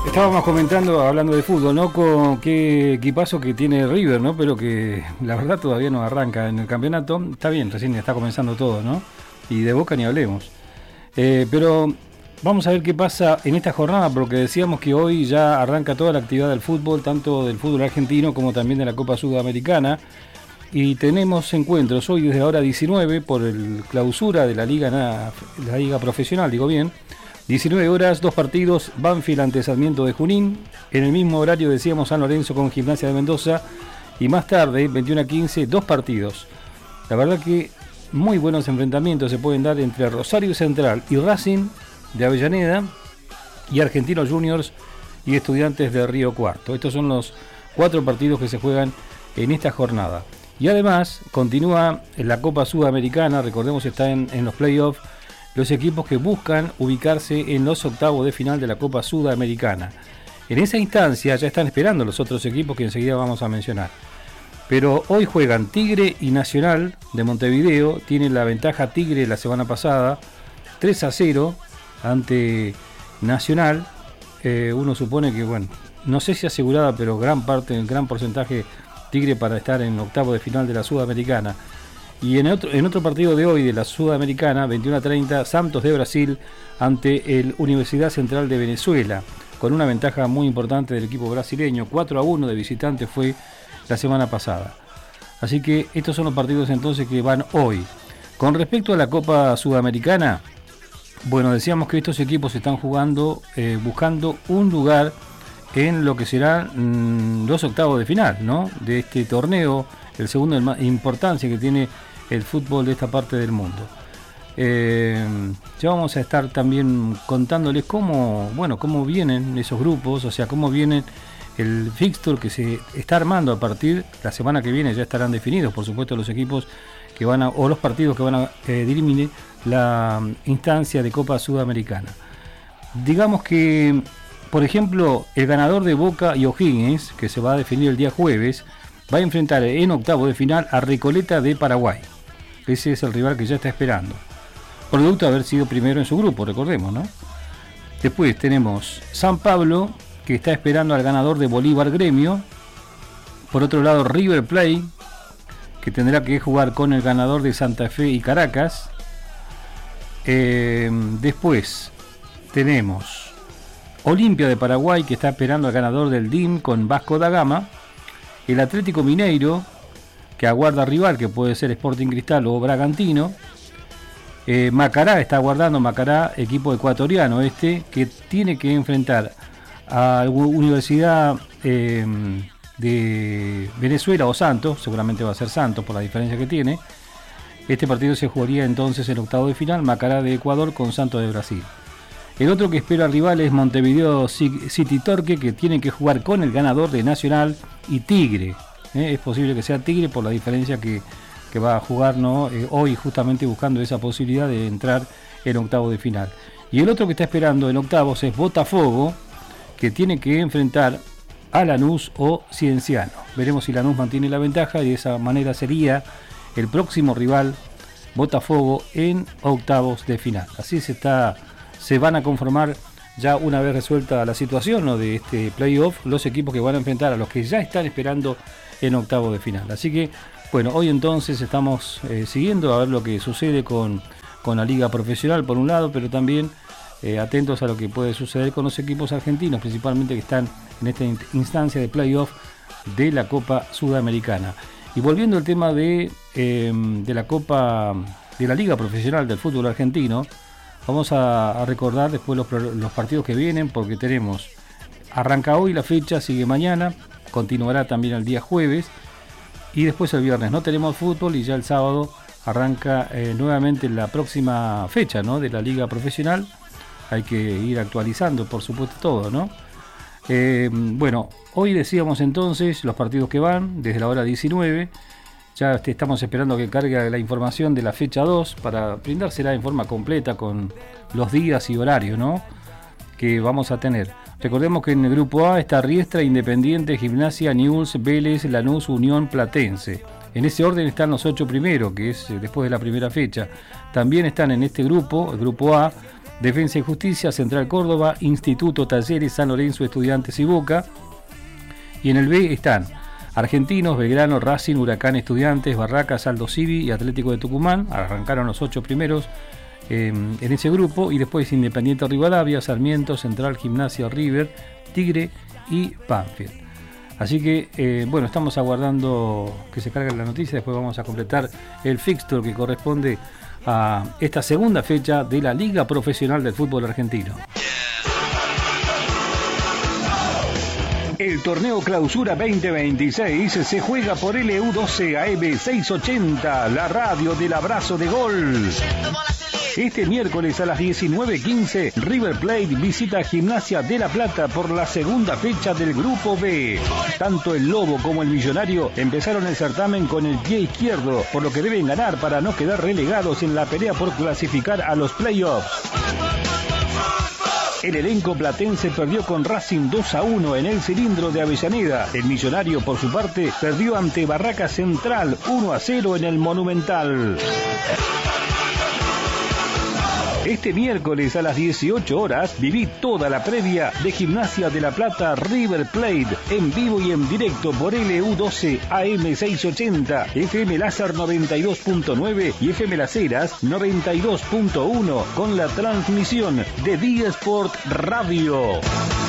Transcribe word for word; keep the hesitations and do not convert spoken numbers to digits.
Estábamos comentando, hablando de fútbol, ¿no? Con qué equipazo que tiene River, ¿no? Pero que la verdad todavía no arranca en el campeonato. Está bien, recién está comenzando todo, ¿no? Y de Boca ni hablemos. Eh, pero vamos a ver qué pasa en esta jornada, porque decíamos que hoy ya arranca toda la actividad del fútbol, tanto del fútbol argentino como también de la Copa Sudamericana. Y tenemos encuentros hoy desde la hora diecinueve por el clausura de la Liga, la Liga Profesional, digo bien. diecinueve horas, dos partidos, Banfield ante Sarmiento de Junín. En el mismo horario decíamos San Lorenzo con Gimnasia de Mendoza. Y más tarde, veintiuno a quince, dos partidos. La verdad que muy buenos enfrentamientos se pueden dar entre Rosario Central y Racing de Avellaneda y Argentinos Juniors y Estudiantes de Río Cuarto. Estos son los cuatro partidos que se juegan en esta jornada. Y además continúa en la Copa Sudamericana, recordemos está en, en los playoffs, los equipos que buscan ubicarse en los octavos de final de la Copa Sudamericana. En esa instancia ya están esperando los otros equipos que enseguida vamos a mencionar. Pero hoy juegan Tigre y Nacional de Montevideo. Tiene la ventaja Tigre la semana pasada, tres a cero ante Nacional. Eh, uno supone que, bueno, no sé si asegurada, pero gran parte, gran porcentaje Tigre para estar en octavo de final de la Sudamericana. Y en otro, en otro partido de hoy de la Sudamericana, veintiuno a treinta, Santos de Brasil ante el Universidad Central de Venezuela, con una ventaja muy importante del equipo brasileño. cuatro a uno de visitante fue la semana pasada. Así que estos son los partidos entonces que van hoy. Con respecto a la Copa Sudamericana, bueno, decíamos que estos equipos están jugando, eh, buscando un lugar en lo que serán mmm, los octavos de final, ¿no? De este torneo, el segundo de importancia que tiene el fútbol de esta parte del mundo. Eh, ya vamos a estar también contándoles cómo, bueno, cómo vienen esos grupos, o sea, cómo viene el fixture que se está armando a partir de la semana que viene. Ya estarán definidos, por supuesto, los equipos que van a, o los partidos que van a eh, dirimir la instancia de Copa Sudamericana. Digamos que, por ejemplo, el ganador de Boca y O'Higgins, que se va a definir el día jueves, va a enfrentar en octavo de final a Recoleta de Paraguay. Ese es el rival que ya está esperando, producto de haber sido primero en su grupo, recordemos, ¿no? Después tenemos San Pablo, que está esperando al ganador de Bolívar Gremio. Por otro lado, River Plate, que tendrá que jugar con el ganador de Santa Fe y Caracas. Eh, después tenemos Olimpia de Paraguay, que está esperando al ganador del D I M con Vasco da Gama. El Atlético Mineiro, que aguarda rival, que puede ser Sporting Cristal o Bragantino. Eh, Macará está aguardando, Macará, equipo ecuatoriano este, que tiene que enfrentar a la Universidad eh, de Venezuela o Santos, seguramente va a ser Santos por la diferencia que tiene. Este partido se jugaría entonces en octavo de final, Macará de Ecuador con Santos de Brasil. El otro que espera rival es Montevideo City Torque, que tiene que jugar con el ganador de Nacional y Tigre. ¿Eh? Es posible que sea Tigre por la diferencia que, que va a jugar, ¿no? eh, hoy, justamente buscando esa posibilidad de entrar en octavo de final. Y el otro que está esperando en octavos es Botafogo, que tiene que enfrentar a Lanús o Cienciano. Veremos si Lanús mantiene la ventaja y de esa manera sería el próximo rival Botafogo en octavos de final. Así se está... se van a conformar ya una vez resuelta la situación, ¿no?, de este playoff, los equipos que van a enfrentar a los que ya están esperando en octavo de final. Así que, bueno, hoy entonces estamos eh, siguiendo a ver lo que sucede con, con la Liga Profesional por un lado, pero también eh, atentos a lo que puede suceder con los equipos argentinos, principalmente que están en esta instancia de playoff de la Copa Sudamericana. Y volviendo al tema de, eh, de la Copa, de la Liga Profesional del Fútbol Argentino, vamos a, a recordar después los, los partidos que vienen, porque tenemos, arranca hoy la fecha, sigue mañana, continuará también el día jueves y después el viernes no tenemos fútbol y ya el sábado arranca eh, nuevamente la próxima fecha, ¿no?, de la Liga Profesional. Hay que ir actualizando, por supuesto, todo, ¿no? Eh, bueno, hoy decíamos entonces los partidos que van desde la hora diecinueve. Ya estamos esperando que cargue la información de la fecha dos para brindársela en forma completa con los días y horarios, ¿no?, que vamos a tener. Recordemos que en el grupo A está Riestra, Independiente, Gimnasia, Newell's, Vélez, Lanús, Unión, Platense. En ese orden están los ocho primeros, que es después de la primera fecha. También están en este grupo, el grupo A, Defensa y Justicia, Central Córdoba, Instituto, Talleres, San Lorenzo, Estudiantes y Boca. Y en el B están Argentinos, Belgrano, Racing, Huracán, Estudiantes, Barracas, Aldo Civi y Atlético de Tucumán. Arrancaron los ocho primeros eh, en ese grupo, y después Independiente Rivadavia, Sarmiento, Central, Gimnasia, River, Tigre y Banfield. Así que, eh, bueno, estamos aguardando que se cargue la noticia. Después vamos a completar el fixture que corresponde a esta segunda fecha de la Liga Profesional del Fútbol Argentino. El torneo Clausura veinte veintiséis se juega por L U doce A M seiscientos ochenta, la radio del abrazo de gol. Este miércoles a las diecinueve quince, River Plate visita Gimnasia de La Plata por la segunda fecha del Grupo B. Tanto el Lobo como el Millonario empezaron el certamen con el pie izquierdo, por lo que deben ganar para no quedar relegados en la pelea por clasificar a los playoffs. El elenco platense perdió con Racing dos a uno en el Cilindro de Avellaneda. El Millonario, por su parte, perdió ante Barracas Central uno a cero en el Monumental. Este miércoles a las dieciocho horas viví toda la previa de Gimnasia de La Plata River Plate en vivo y en directo por L U doce A M seiscientos ochenta, F M Láser noventa y dos punto nueve y F M Las Heras noventa y dos punto uno con la transmisión de D Sport Radio.